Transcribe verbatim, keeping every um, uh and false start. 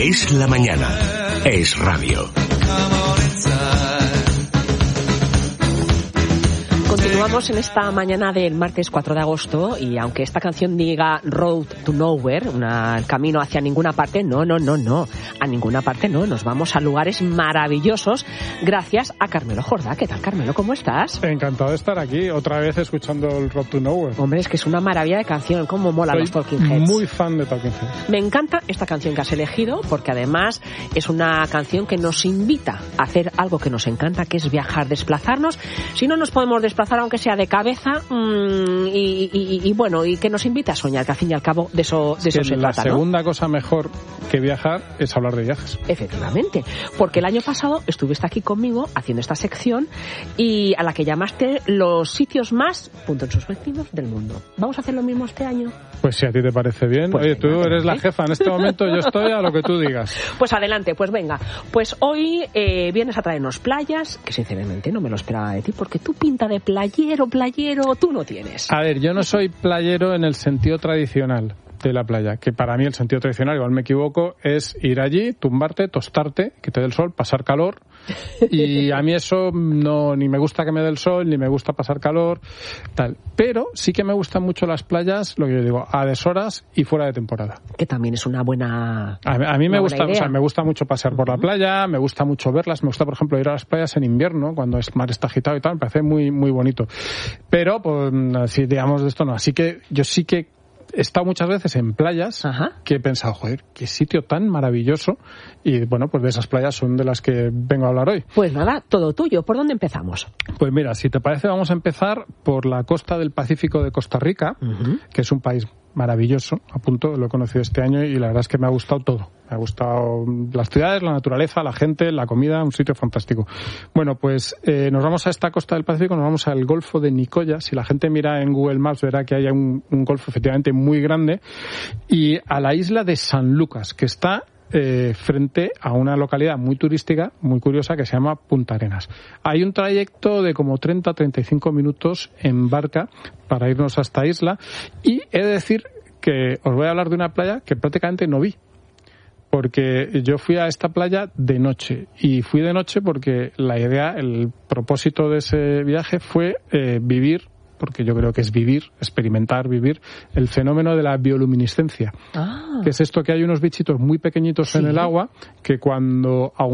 Es la mañana. Es radio. Continuamos en esta mañana del martes cuatro de agosto y aunque esta canción diga Road to Nowhere, una, el camino hacia ninguna parte, no, no, no, no, a ninguna parte no, nos vamos a lugares maravillosos gracias a Carmelo Jordá. ¿Qué tal, Carmelo? ¿Cómo estás? Encantado de estar aquí, otra vez escuchando el Road to Nowhere. Hombre, es que es una maravilla de canción, cómo mola Soy los Talking Heads. Muy fan de Talking Heads. Me encanta esta canción que has elegido porque además es una canción que nos invita a hacer algo que nos encanta, que es viajar, desplazarnos. Si no nos podemos desplazar, aunque sea de cabeza, mmm, y, y, y bueno, y que nos invita a soñar, que al fin y al cabo de eso, de eso que se la trata, ¿no? segunda cosa mejor que viajar es hablar de viajes. Efectivamente, porque el año pasado estuviste aquí conmigo haciendo esta sección y a la que llamaste los sitios más, puntos suspensivos, del mundo. ¿Vamos a hacer lo mismo este año? Pues si a ti te parece bien. Pues Oye, venga, tú eres adelante. la jefa, en este momento yo estoy a lo que tú digas. Pues adelante, pues venga. Pues hoy eh, vienes a traernos playas, que sinceramente no me lo esperaba de ti, porque tú pinta de playero, playero, tú no tienes. A ver, yo no soy playero en el sentido tradicional de la playa, que para mí el sentido tradicional, igual me equivoco, es ir allí, tumbarte, tostarte, que te dé el sol, pasar calor, y a mí eso no, ni me gusta que me dé el sol, ni me gusta pasar calor, tal. Pero sí que me gustan mucho las playas, lo que yo digo, a deshoras y fuera de temporada. Que también es una buena A, a mí me una gusta, buena o sea, idea. me gusta mucho pasear por la playa, me gusta mucho verlas, me gusta, por ejemplo, ir a las playas en invierno, cuando el mar está agitado y tal, me parece muy, muy bonito. Pero, pues, así, digamos, de esto no. Así que yo sí que he estado muchas veces en playas. Ajá. Que he pensado, joder, qué sitio tan maravilloso. Y bueno, pues de esas playas son de las que vengo a hablar hoy. Pues nada, todo tuyo. ¿Por dónde empezamos? Pues mira, si te parece, vamos a empezar por la costa del Pacífico de Costa Rica, Uh-huh. que es un país maravilloso, a punto, lo he conocido este año y la verdad es que me ha gustado todo. Me ha gustado las ciudades, la naturaleza, la gente, la comida, un sitio fantástico. Bueno, pues eh, nos vamos a esta costa del Pacífico, nos vamos al Golfo de Nicoya. Si la gente mira en Google Maps verá que hay un, un golfo efectivamente muy grande, y a la isla de San Lucas, que está Eh, frente a una localidad muy turística, muy curiosa, que se llama Punta Arenas. Hay un trayecto de como treinta a treinta y cinco minutos en barca para irnos a esta isla, y he de decir que os voy a hablar de una playa que prácticamente no vi, porque yo fui a esta playa de noche, y fui de noche porque la idea, el propósito de ese viaje fue eh, vivir, porque yo creo que es vivir, experimentar, vivir el fenómeno de la bioluminiscencia. Ah. Que es esto, que hay unos bichitos muy pequeñitos Sí. en el agua que cuando